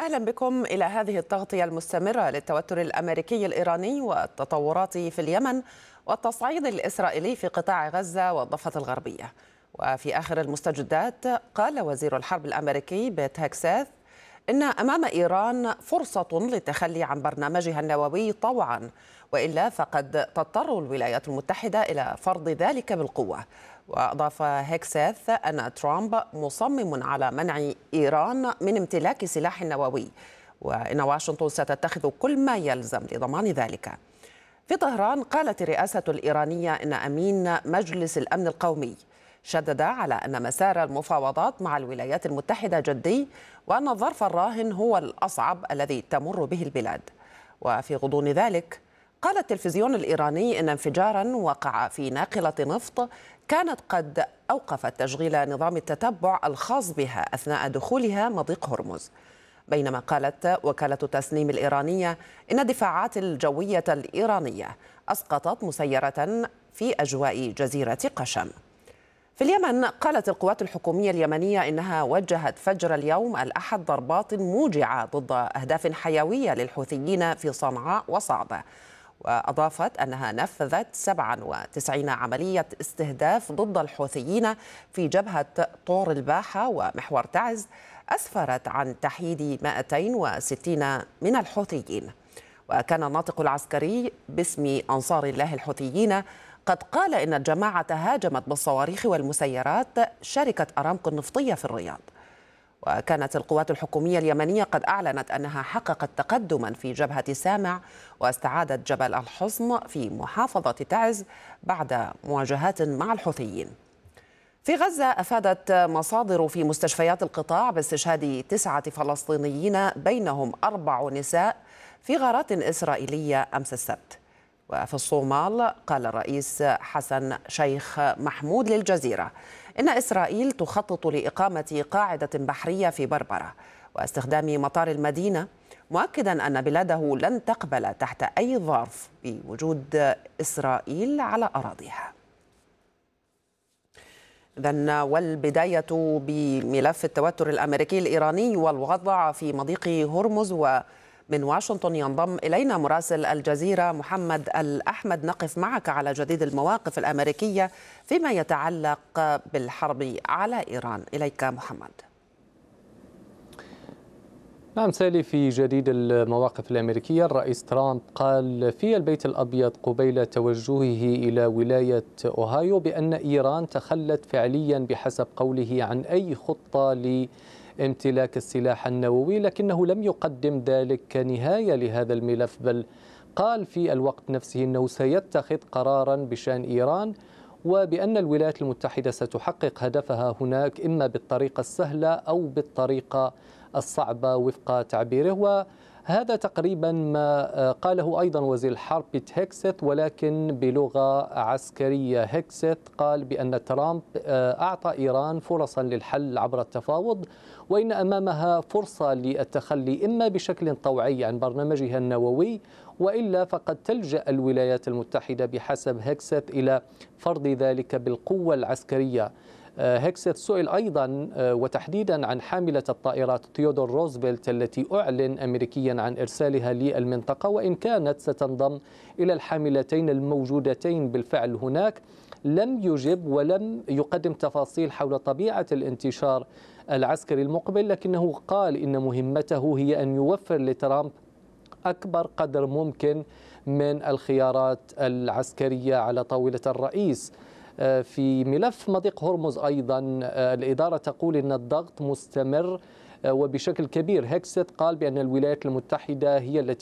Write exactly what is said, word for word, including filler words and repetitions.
أهلا بكم إلى هذه التغطية المستمرة للتوتر الأمريكي الإيراني والتطورات في اليمن والتصعيد الإسرائيلي في قطاع غزة والضفة الغربية. وفي آخر المستجدات قال وزير الحرب الأمريكي بيت هيكسيث إن أمام إيران فرصة للتخلي عن برنامجها النووي طوعا، وإلا فقد تضطر الولايات المتحدة إلى فرض ذلك بالقوة. وأضاف هيكسيث أن ترامب مصمم على منع إيران من امتلاك سلاح نووي، وإن واشنطن ستتخذ كل ما يلزم لضمان ذلك. في طهران قالت الرئاسة الإيرانية إن أمين مجلس الأمن القومي شدد على أن مسار المفاوضات مع الولايات المتحدة جدي، وأن الظرف الراهن هو الأصعب الذي تمر به البلاد. وفي غضون ذلك قال التلفزيون الإيراني إن انفجارا وقع في ناقلة نفط كانت قد أوقفت تشغيل نظام التتبع الخاص بها أثناء دخولها مضيق هرمز، بينما قالت وكالة تسنيم الإيرانية إن الدفاعات الجوية الإيرانية أسقطت مسيرة في أجواء جزيرة قشم. في اليمن قالت القوات الحكومية اليمنية إنها وجهت فجر اليوم الأحد ضربات موجعة ضد أهداف حيوية للحوثيين في صنعاء وصعدة، وأضافت أنها نفذت سبعة وتسعين عملية استهداف ضد الحوثيين في جبهة طور الباحة ومحور تعز أسفرت عن تحييد مئتين وستين من الحوثيين. وكان الناطق العسكري باسم أنصار الله الحوثيين قد قال إن الجماعة هاجمت بالصواريخ والمسيرات شركة أرامكو النفطية في الرياض. وكانت القوات الحكومية اليمنية قد أعلنت أنها حققت تقدما في جبهة سامع واستعادت جبل الحصن في محافظة تعز بعد مواجهات مع الحوثيين. في غزة أفادت مصادر في مستشفيات القطاع باستشهاد تسعة فلسطينيين بينهم أربع نساء في غارات إسرائيلية أمس السبت. وفي الصومال قال الرئيس حسن شيخ محمود للجزيرة إن إسرائيل تخطط لإقامة قاعدة بحرية في بربرة واستخدام مطار المدينة، مؤكدا أن بلاده لن تقبل تحت أي ظرف بوجود إسرائيل على أراضيها. إذن والبداية بملف التوتر الأمريكي الإيراني والوضع في مضيق هرمز. ومن واشنطن ينضم إلينا مراسل الجزيرة محمد الأحمد، نقف معك على جديد المواقف الأمريكية فيما يتعلق بالحرب على إيران. إليك محمد. نعم سالي، في جديد المواقف الأمريكية الرئيس ترامب قال في البيت الأبيض قبيل توجهه إلى ولاية أوهايو بأن إيران تخلت فعليا بحسب قوله عن أي خطة لامتلاك السلاح النووي، لكنه لم يقدم ذلك كنهاية لهذا الملف، بل قال في الوقت نفسه أنه سيتخذ قرارا بشأن إيران، وبأن الولايات المتحدة ستحقق هدفها هناك إما بالطريقة السهلة أو بالطريقة الصعبة وفق تعبيره. وهذا تقريبا ما قاله أيضا وزير الحرب بيت هيكسيث ولكن بلغة عسكرية. هيكسيث قال بأن ترامب أعطى إيران فرصا للحل عبر التفاوض، وإن أمامها فرصة للتخلي إما بشكل طوعي عن برنامجها النووي، وإلا فقد تلجأ الولايات المتحدة بحسب هيكسيث إلى فرض ذلك بالقوة العسكرية. هيكسيث سئل أيضا وتحديدا عن حاملة الطائرات تيودور روزفلت التي أعلن أمريكيا عن إرسالها للمنطقة، وإن كانت ستنضم إلى الحاملتين الموجودتين بالفعل هناك. لم يجب ولم يقدم تفاصيل حول طبيعة الانتشار العسكري المقبل، لكنه قال إن مهمته هي أن يوفر لترامب أكبر قدر ممكن من الخيارات العسكرية على طاولة الرئيس. في ملف مضيق هرمز أيضا الإدارة تقول إن الضغط مستمر وبشكل كبير. هيكسيث قال بأن الولايات المتحدة هي التي